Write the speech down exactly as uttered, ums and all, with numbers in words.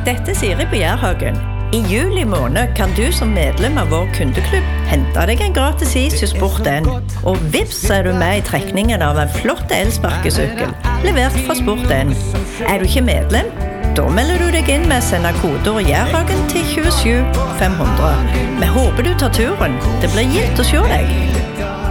Dette er Siri på Jærhagen. I juli måned kan du som medlem av vår kundeklubb hente deg en gratis is hos Sport1. Og vips er du med i trekningen av en flott elsparkesykkel, levert fra Sport1. Er du ikke medlem? Da melder du deg inn med å sende koder Jærhagen til tjuesju fem hundre. Vi håper du tar turen. Det blir gilt å se deg.